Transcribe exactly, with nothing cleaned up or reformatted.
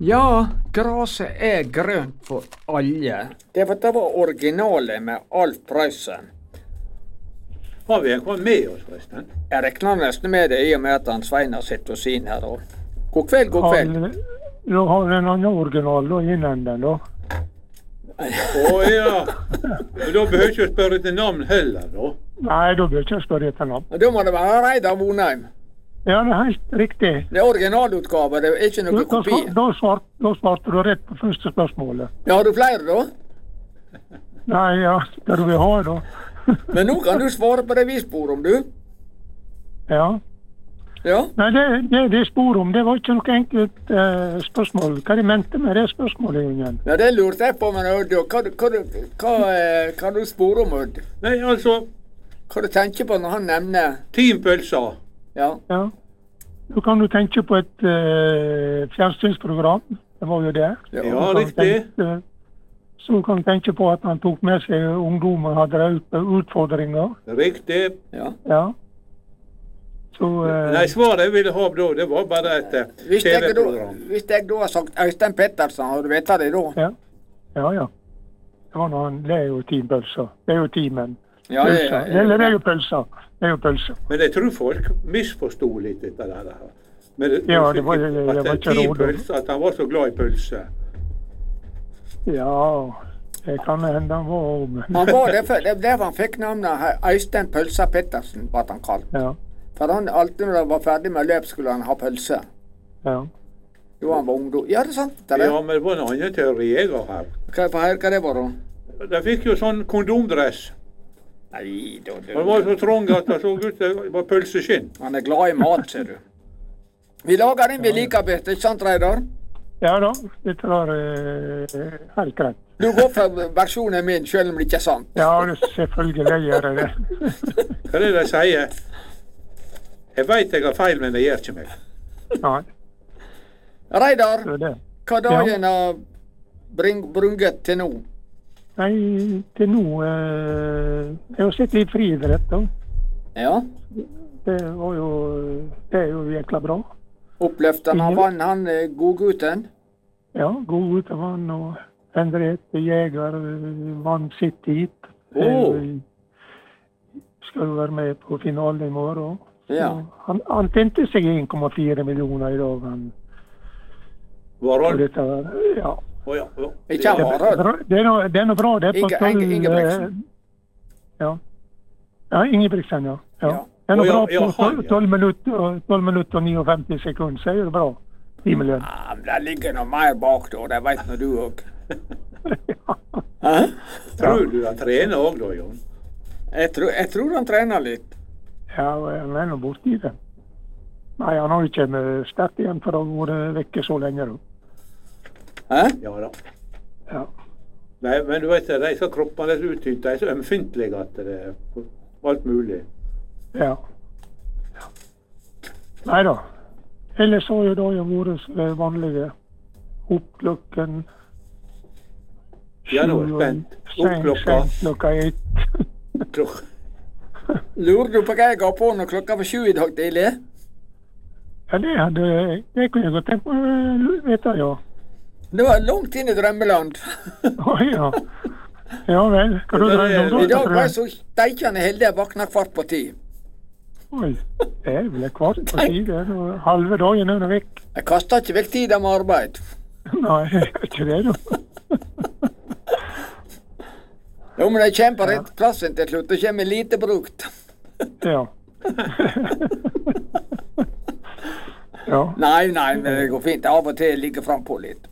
Ja, graset er grønt for alle. Det var, det var originalet med Alf Preussen. Har vi en med oss, forresten? Jeg regner nesten med det i og med at han Svein har sett oss inn her. Og... God kveld, god kveld. Nå har vi en annen original da, innen den da. Å ja. Da behøver ikke å spørre etter navn heller, da. Nei, da behøver ikke å spørre etter navn. Da må det være Reidar Vonheim. Ja, det er helt riktig. Det er originalutgave, det er ikke noe da, kopi. Da, da, svart, da svarte du rett på første spørsmålet. Ja, har du flere da? Nei, ja, det du vil ha da. Men nå kan du svare på det vi spor om, du. Ja. Ja? Nei, det, det de spor om, det var ikke noe enkelt eh, spørsmål. Hva de mente med det spørsmålet, Ingen? Ja, det lurte jeg på, men Ødd, hva, hva, hva, hva du spor om, Ødd? Nei, altså... Hva du tenker på når han nevner... Teampølser. Ja. Ja. Du kan jo tenke på et uh, fjernsynsprogram. Det var jo det. Ja, ja riktig. Tenke, så kan du tenke på at han tok med seg ungdommer og hadde utfordringer. Riktig. Ja. Ja. Så, uh, Nei, svaret jeg ville ha da, det var bare et uh, hvis TV-program. Hvis jeg da har sagt Øystein Pettersen, har du vet det da? Ja, ja. ja. Det, var når han, det er jo teampølser. Det er jo teamen. Ja, det, ja, ja. Det er jo pølser. Det er jo pølser. Men jeg tror folk misforstod litt dette der. Men det, ja, det var, det, det var ikke teampølse, at han var så glad i pølse. Ja, det kan hende han var om. Han var det, det, det var han fikk navnet Øystein Pølsa Pettersen, var han kalt. Ja. For han alltid når han var ferdig med løp, skulle han ha pølse. Ja. Da han var ungdom. Ja, det er sant. Det er. Ja, men det var en annen teori jeg har her. Hva, her, hva det var da? De fikk jo sånn kondomdress. Nei, da, da. Han var så trang at det så ut det var pølseskinn. Han er glad i mat, ser du. Vi lager den vi liker best, ikke sant, Reidar? Ja da, dette var uh, helt greit. Du går for versjonen min, selv om det ikke er sant. Ja, det selvfølgelig gjør jeg det. Hva er det de sier? Jeg vet jeg har feil, men det gjør ikke meg. Nei. Reidar, det. hva dagen har brunget til nå? Nei, til nå uh, jeg har sett litt friidrett da. Ja. Det var jo, det er jo jækla bra. Oppløftende han vann, han godgutten? Ja, godgutten vann, og Henriette Jæger vann sitt hit. Oh. Skal jo være med på finalen i morgen. Ja. Han, han tjente seg en komma fire millioner i dag. Han, var han? Dette, ja. Oh, ja, ja. Ikke han var det er noe, det er noe bra, det er på tolv... Inge, Ingebrigtsen. Ja. Ja, Ingebrigtsen, ja. ja. ja. Det er noe oh, ja, bra ja, på han, ja. tolv minutter, tolv minutter og femtini sekunder, så er det bra. ti millioner. Ja, men det ligger noe mer bak da, det vet nå du også. ja. Hæ? Tror du han trener også da, Jon? Jeg tror, jeg tror han trener litt. Ja, han er nå borti det. Nei, han har ikke kommet sterkt igjen for å ha vært vekke så lenge da. Hæ? Ja da. Ja. Nei, men du vet, de så kroppene er uttynt, de er så ømfintlige at det er alt mulig. Ja. ja. Nei da. Ellers har jo da jo vært vanlige. Opp klokken Ja, nå er jeg spent. Opp klokka. Klokka ett. Klokka. Lurer du på hva jeg ga på når klokka var sju i dag tidlig? Ja, det hadde det kunne jeg godt tenkt på å vite, ja. Det var langt inn i drømmeland. Å ja. Ja vel. Hva du drømmer om da? I dag var jeg så steikende heldig jeg vakna kvart på ti. Oi, det er vel kvart på ti, det er noe halve dagen under vekk. Jeg kastet ikke vekk tida med arbeid. Nei, ikke det da. Jo, men jeg kommer på rett plassen til slutt, og kommer lite brukt. Ja. ja. Nei, nei, men det går fint. Av og til ligger frem på litt.